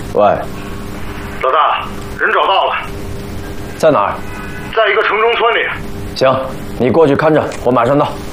喂， 老大，人找到了， 在哪儿？ 在一个城中村里。 行，你过去看着，我马上到。